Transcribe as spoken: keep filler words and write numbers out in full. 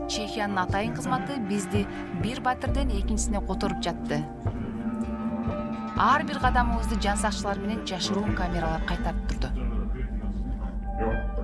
Чехиянын атайын кызматы бизди бир батирден экинчисине которуп жатты. Ар бир кадамыбызды жан сакчылар менен жашыруун камералар кайтарып турду.